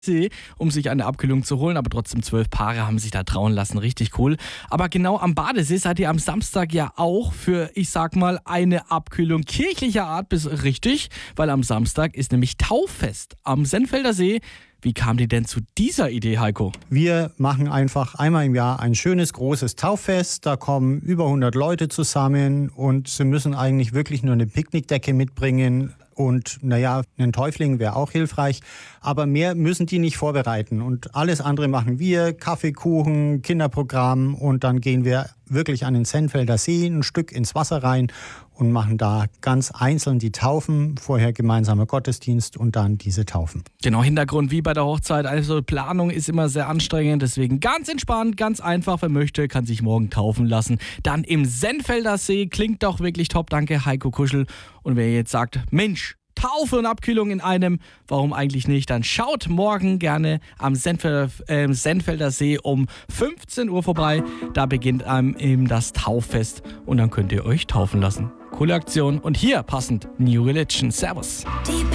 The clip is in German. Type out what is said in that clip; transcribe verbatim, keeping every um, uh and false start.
um sich eine Abkühlung zu holen, aber trotzdem zwölf Paare haben sich da trauen lassen, richtig cool. Aber genau am Badesee seid ihr am Samstag ja auch für, ich sag mal, eine Abkühlung kirchlicher Art bis richtig, weil am Samstag ist nämlich Tauffest am Senfelder See. Wie kam die denn zu dieser Idee, Heiko? Wir machen einfach einmal im Jahr ein schönes, großes Tauffest. Da kommen über hundert Leute zusammen und sie müssen eigentlich wirklich nur eine Picknickdecke mitbringen. Und naja, ein Täufling wäre auch hilfreich, aber mehr müssen die nicht vorbereiten. Und alles andere machen wir, Kaffee, Kuchen, Kinderprogramm und dann gehen wir wirklich an den Senfelder See ein Stück ins Wasser rein und machen da ganz einzeln die Taufen, vorher gemeinsamer Gottesdienst und dann diese Taufen. Genau, Hintergrund wie bei der Hochzeit, also Planung ist immer sehr anstrengend, deswegen ganz entspannt, ganz einfach, wer möchte, kann sich morgen taufen lassen. Dann im Senfelder See, klingt doch wirklich top, danke Heiko Kuschel. Und wer jetzt sagt, Mensch, Taufe und Abkühlung in einem, warum eigentlich nicht? Dann schaut morgen gerne am Senfelder, äh, Senfelder See um fünfzehn Uhr vorbei. Da beginnt ähm, eben das Tauffest und dann könnt ihr euch taufen lassen. Coole Aktion und hier passend New Religion. Servus. Die